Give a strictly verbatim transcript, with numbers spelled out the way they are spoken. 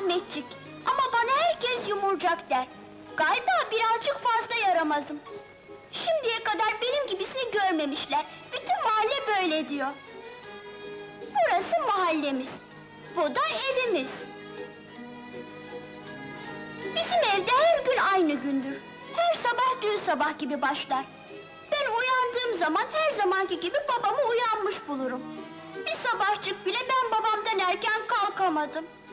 Ahmetcik. Ama bana herkes yumurcak der. Galiba birazcık fazla yaramazım. Şimdiye kadar benim gibisini görmemişler. Bütün mahalle böyle diyor. Burası mahallemiz. Bu da evimiz. Bizim evde her gün aynı gündür. Her sabah dün sabah gibi başlar. Ben uyandığım zaman her zamanki gibi babamı uyanmış bulurum. Bir sabahçık bile ben babamdan erken kalkamadım.